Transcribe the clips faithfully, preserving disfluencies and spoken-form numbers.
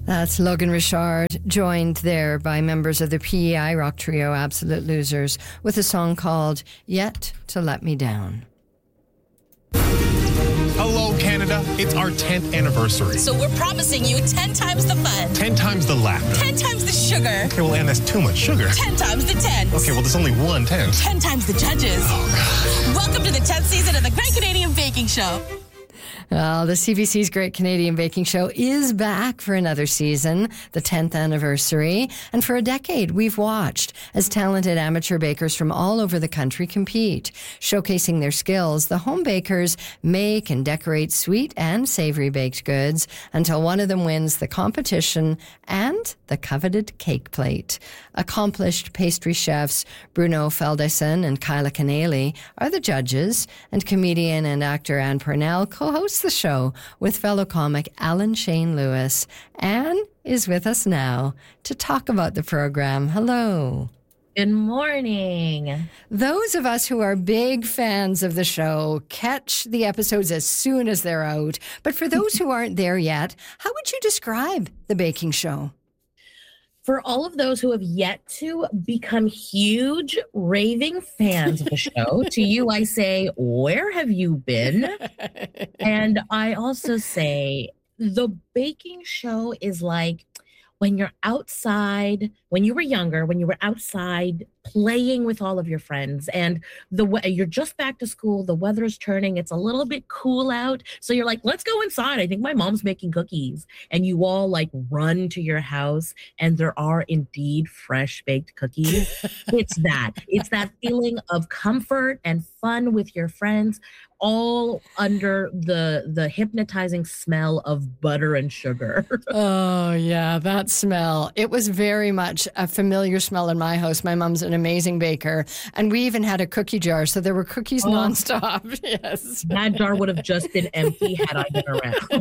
That's Logan Richard, joined there by members of the P E I rock trio Absolute Losers with a song called Yet to Let Me Down. Hello, Canada. It's our tenth anniversary. So we're promising you ten times the fun. ten times the laughter. ten times the sugar. Okay, well, Ann, that's too much sugar. ten times the tent. Okay, well, there's only one tent. ten times the judges. Oh, Welcome to the tenth season of the Great Canadian Baking Show. Well, the C B C's Great Canadian Baking Show is back for another season, the tenth anniversary. And for a decade, we've watched as talented amateur bakers from all over the country compete. Showcasing their skills, the home bakers make and decorate sweet and savory baked goods until one of them wins the competition and the coveted cake plate. Accomplished pastry chefs Bruno Feldesen and Kyla Canely are the judges, and comedian and actor Anne Purnell co-hosts the show with fellow comic Alan Shane Lewis. Anne is with us now to talk about the program. Hello. Good morning. Those of us who are big fans of the show catch the episodes as soon as they're out. But for those who aren't there yet, how would you describe the baking show? For all of those who have yet to become huge, raving fans of the show, to you I say, where have you been? And I also say, the baking show is like when you're outside, when you were younger, when you were outside playing with all of your friends, and the you're just back to school, the weather's turning, it's a little bit cool out, so you're like, let's go inside. I think my mom's making cookies, and you all like run to your house, and there are indeed fresh baked cookies. It's that. It's that feeling of comfort and fun with your friends, all under the the hypnotizing smell of butter and sugar. Oh, yeah, that smell. It was very much a familiar smell in my house. My mom's an amazing baker, and we even had a cookie jar, so there were cookies oh, nonstop. Yes. That jar would have just been empty had I been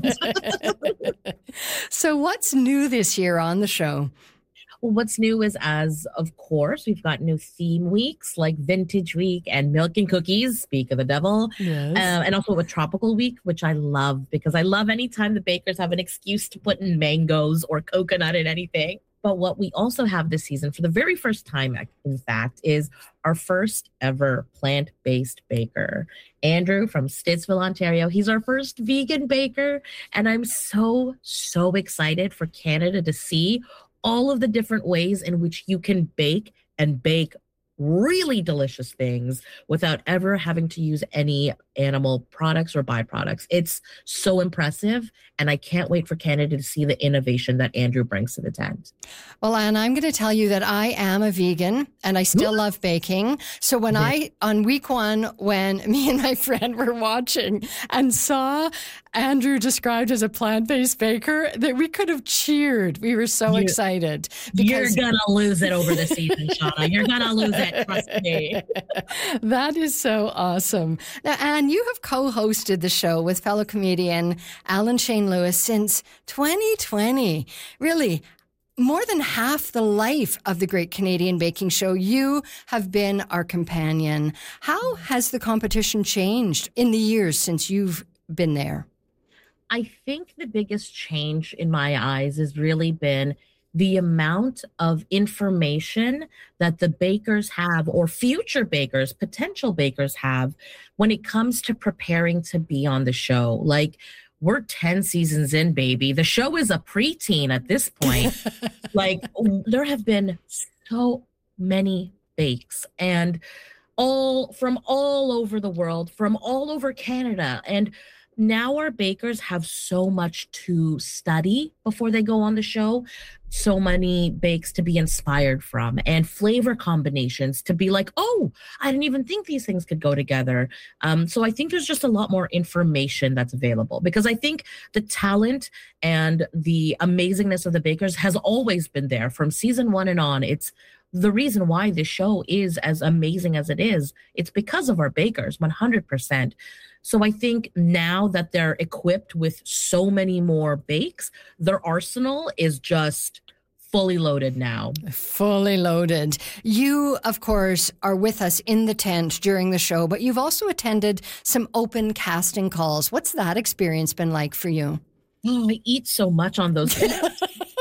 around. So what's new this year on the show? Well, what's new is, as of course, we've got new theme weeks like Vintage Week and Milk and Cookies, speak of the devil. Yes. Um, and also a Tropical Week, which I love because I love anytime the bakers have an excuse to put in mangoes or coconut in anything. But what we also have this season, for the very first time, in fact, is our first ever plant-based baker, Andrew from Stittsville, Ontario. He's our first vegan baker, and I'm so, so excited for Canada to see all of the different ways in which you can bake and bake really delicious things without ever having to use any animal products or byproducts. It's so impressive, and I can't wait for Canada to see the innovation that Andrew brings to the tent. Well, Anne, I'm going to tell you that I am a vegan, and I still love baking. So when yeah. I, on week one, when me and my friend were watching and saw Andrew described as a plant-based baker, that we could have cheered. We were so you, excited. You're going to lose it over the season, Shauna. You're going to lose it, trust me. That is so awesome. Now, Anne, you have co-hosted the show with fellow comedian Alan Shane Lewis since twenty twenty. Really, more than half the life of the Great Canadian Baking Show, you have been our companion. How has the competition changed in the years since you've been there? I think the biggest change in my eyes has really been the amount of information that the bakers have, or future bakers, potential bakers have, when it comes to preparing to be on the show. Like, we're ten seasons in, baby. The show is a preteen at this point. Like, there have been so many bakes, and all from all over the world, from all over Canada. And now our bakers have so much to study before they go on the show, so many bakes to be inspired from, and flavor combinations to be like, oh, I didn't even think these things could go together. Um, so I think there's just a lot more information that's available, because I think the talent and the amazingness of the bakers has always been there from season one and on. It's the reason why this show is as amazing as it is. It's because of our bakers, one hundred percent. So I think now that they're equipped with so many more bakes, their arsenal is just fully loaded now. Fully loaded. You, of course, are with us in the tent during the show, but you've also attended some open casting calls. What's that experience been like for you? Oh, I eat so much on those.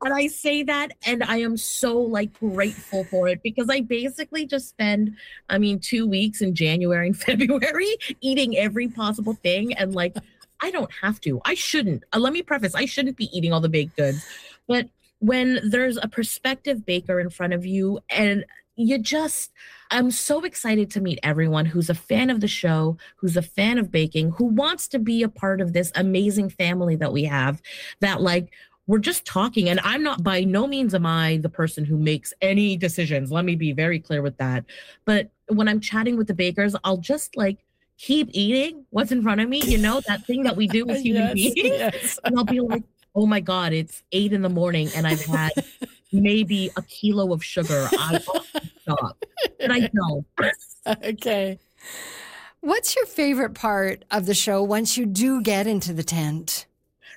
And I say that, and I am so like grateful for it because I basically just spend, I mean, two weeks in January and February eating every possible thing. And like, I don't have to. I shouldn't. Uh, let me preface, I shouldn't be eating all the baked goods. But when there's a prospective baker in front of you and you just, I'm so excited to meet everyone who's a fan of the show, who's a fan of baking, who wants to be a part of this amazing family that we have, that like, we're just talking. And I'm not, by no means am I the person who makes any decisions. Let me be very clear with that. But when I'm chatting with the bakers, I'll just like keep eating what's in front of me, you know, that thing that we do as human Yes, beings. yes. And I'll be like, oh my God, it's eight in the morning and I've had maybe a kilo of sugar. I ought to stop. But I don't. Okay. What's your favorite part of the show once you do get into the tent?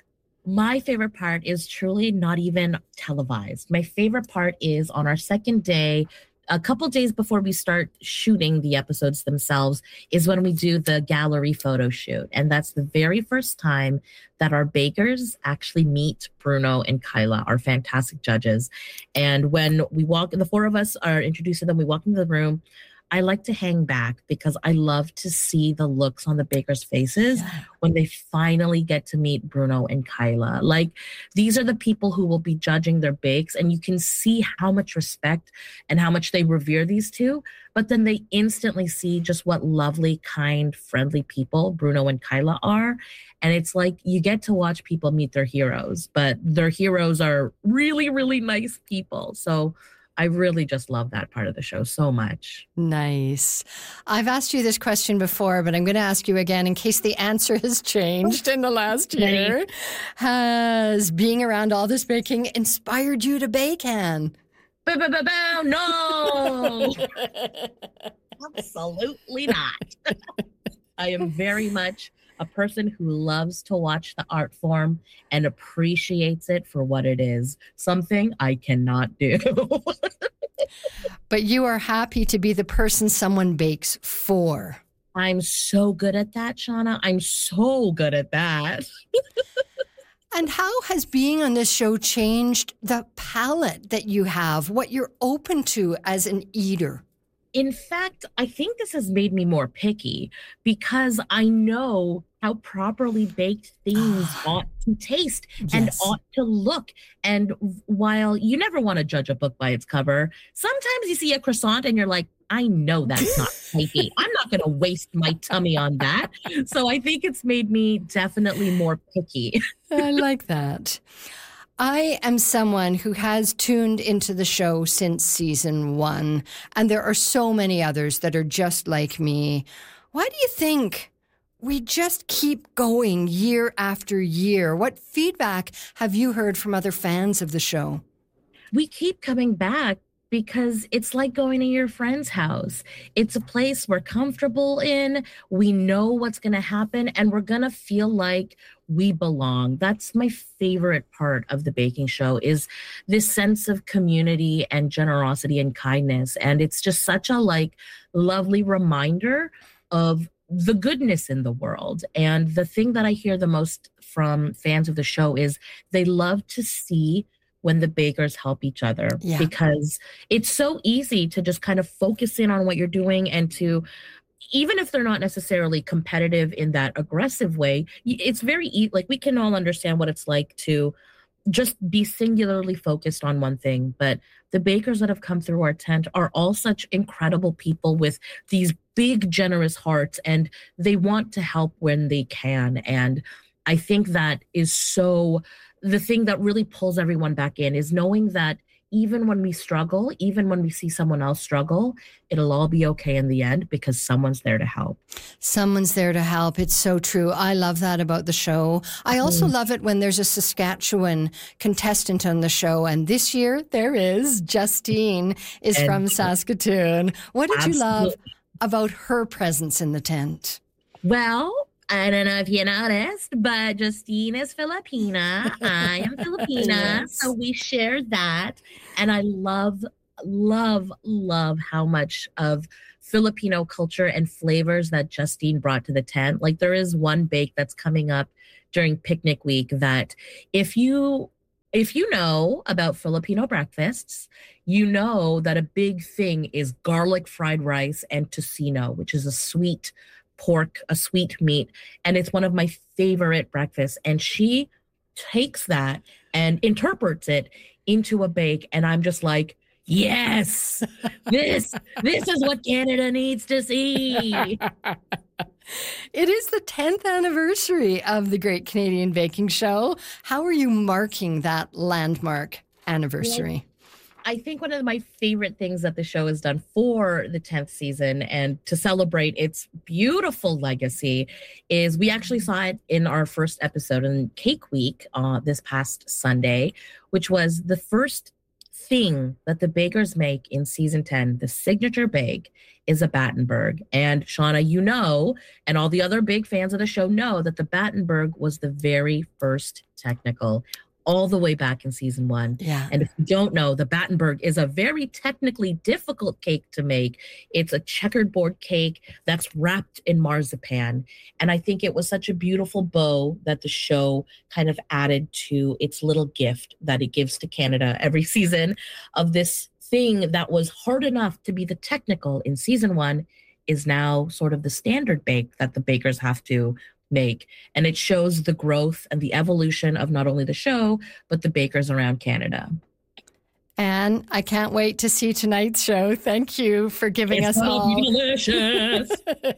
My favorite part is truly not even televised. My favorite part is on our second day, a couple days before we start shooting the episodes themselves, is when we do the gallery photo shoot. And that's the very first time that our bakers actually meet Bruno and Kyla, our fantastic judges. And when we walk, the four of us are introduced to them, we walk into the room. I like to hang back because I love to see the looks on the bakers' faces yeah. when they finally get to meet Bruno and Kyla. Like, these are the people who will be judging their bakes, and you can see how much respect and how much they revere these two. But then they instantly see just what lovely, kind, friendly people Bruno and Kyla are. And it's like you get to watch people meet their heroes, but their heroes are really, really nice people. So I really just love that part of the show so much. Nice. I've asked you this question before, but I'm going to ask you again in case the answer has changed in the last year. Has being around all this baking inspired you to bake, Anne? No! Absolutely not. I am very much a person who loves to watch the art form and appreciates it for what it is, something I cannot do. But you are happy to be the person someone bakes for. I'm so good at that, Shauna. I'm so good at that. And how has being on this show changed the palate that you have, what you're open to as an eater? In fact, I think this has made me more picky because I know how properly baked things ought to taste yes. and ought to look. And while you never want to judge a book by its cover, sometimes you see a croissant and you're like, I know that's not flaky. I'm not going to waste my tummy on that. So I think it's made me definitely more picky. I like that. I am someone who has tuned into the show since season one, and there are so many others that are just like me. Why do you think we just keep going year after year? What feedback have you heard from other fans of the show? We keep coming back because it's like going to your friend's house. It's a place we're comfortable in. We know what's going to happen, and we're going to feel like we belong. That's my favorite part of the baking show, is this sense of community and generosity and kindness. And it's just such a like lovely reminder of the goodness in the world. And the thing that I hear the most from fans of the show is they love to see when the bakers help each other, yeah. because it's so easy to just kind of focus in on what you're doing and to, even if they're not necessarily competitive in that aggressive way, it's very, e- like we can all understand what it's like to just be singularly focused on one thing. But the bakers that have come through our tent are all such incredible people with these big, generous hearts, and they want to help when they can. And I think that is so, the thing that really pulls everyone back in is knowing that even when we struggle, even when we see someone else struggle, it'll all be okay in the end because someone's there to help. Someone's there to help. It's so true. I love that about the show. I also mm. love it when there's a Saskatchewan contestant on the show. And this year there is. Justine is and from Saskatoon. What did absolutely. you love about her presence in the tent? Well, I don't know if you noticed, but Justine is Filipina. I am Filipina. Yes. So we share that. And I love, love, love how much of Filipino culture and flavors that Justine brought to the tent. Like, there is one bake that's coming up during picnic week that if you if you know about Filipino breakfasts, you know that a big thing is garlic fried rice and tocino, which is a sweet pork, a sweet meat. And it's one of my favorite breakfasts. And she takes that and interprets it into a bake. And I'm just like, yes, this, this is what Canada needs to see. It is the tenth anniversary of the Great Canadian Baking Show. How are you marking that landmark anniversary? I think one of my favorite things that the show has done for the tenth season and to celebrate its beautiful legacy is we actually saw it in our first episode in Cake Week uh, this past Sunday, which was the first thing that the bakers make in season ten, the signature bake, is a Battenberg. And Shauna, you know, and all the other big fans of the show know that the Battenberg was the very first technical all the way back in season one. Yeah. And if you don't know, the Battenberg is a very technically difficult cake to make. It's a checkered board cake that's wrapped in marzipan. And I think it was such a beautiful bow that the show kind of added to its little gift that it gives to Canada every season of this thing that was hard enough to be the technical in season one is now sort of the standard bake that the bakers have to make. And it shows the growth and the evolution of not only the show, but the bakers around Canada. And I can't wait to see tonight's show. Thank you for giving it's us all. Delicious.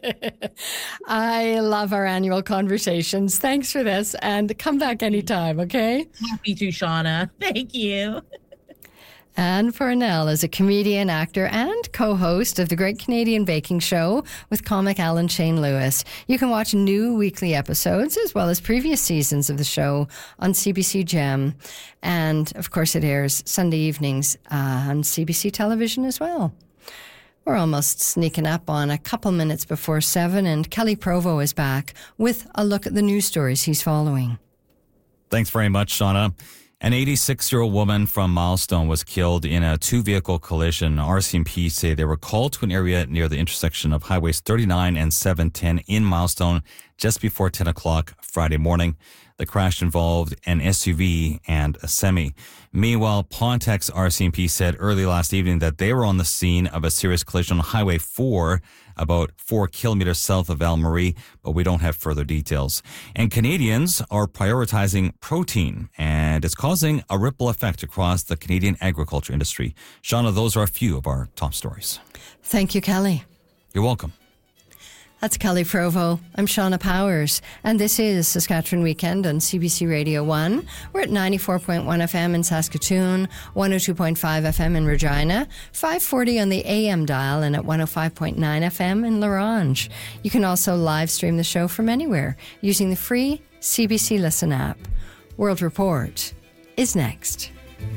I love our annual conversations. Thanks for this. And come back anytime, okay? Happy to, Shauna. Thank you. Anne Farnell is a comedian, actor, and co-host of the Great Canadian Baking Show with comic Alan Shane Lewis. You can watch new weekly episodes as well as previous seasons of the show on C B C Gem. And, of course, it airs Sunday evenings uh, on C B C television as well. We're almost sneaking up on a couple minutes before seven, and Kelly Provo is back with a look at the news stories he's following. Thanks very much, Shauna. An eighty-six-year-old woman from Milestone was killed in a two-vehicle collision. R C M P say they were called to an area near the intersection of Highways thirty-nine and seven ten in Milestone just before ten o'clock Friday morning. The crash involved an S U V and a semi. Meanwhile, Pontex R C M P said early last evening that they were on the scene of a serious collision on Highway four, about four kilometers south of Val Marie, but we don't have further details. And Canadians are prioritizing protein, and it's causing a ripple effect across the Canadian agriculture industry. Shauna, those are a few of our top stories. Thank you, Kelly. You're welcome. That's Kelly Provo. I'm Shauna Powers, and this is Saskatchewan Weekend on C B C Radio one. We're at ninety-four point one F M in Saskatoon, one oh two point five F M in Regina, five forty on the A M dial, and at one oh five point nine F M in La Ronge. You can also live stream the show from anywhere using the free C B C Listen app. World Report is next.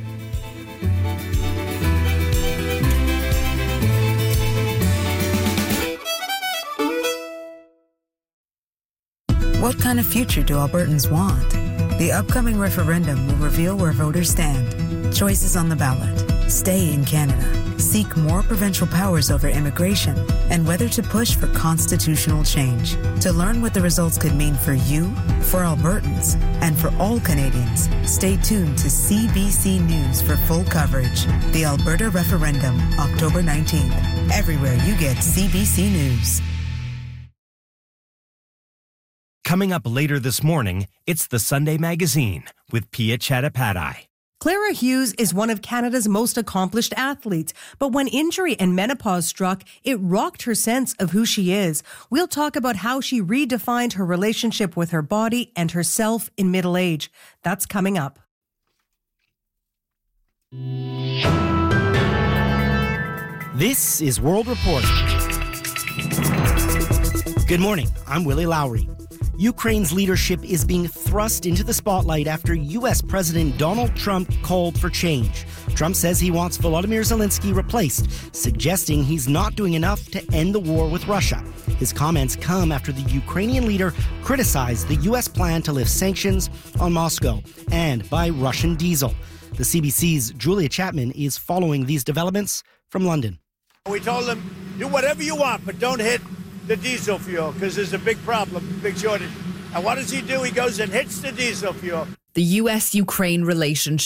What kind of future do Albertans want? The upcoming referendum will reveal where voters stand. Choices on the ballot: stay in Canada, seek more provincial powers over immigration, and whether to push for constitutional change. To learn what the results could mean for you, for Albertans, and for all Canadians, stay tuned to C B C News for full coverage. The Alberta Referendum, October nineteenth. Everywhere you get C B C News. Coming up later this morning, it's the Sunday Magazine with Pia Chattopadhyay. Clara Hughes is one of Canada's most accomplished athletes, but when injury and menopause struck, it rocked her sense of who she is. We'll talk about how she redefined her relationship with her body and herself in middle age. That's coming up. This is World Report. Good morning, I'm Willie Lowry. Ukraine's leadership is being thrust into the spotlight after U S President Donald Trump called for change. Trump says he wants Volodymyr Zelensky replaced, suggesting he's not doing enough to end the war with Russia. His comments come after the Ukrainian leader criticized the U S plan to lift sanctions on Moscow and buy Russian diesel. The C B C's Julia Chapman is following these developments from London. We told them, do whatever you want, but don't hit the diesel fuel, because there's a big problem, big shortage. And what does he do? He goes and hits the diesel fuel. The U S Ukraine relationship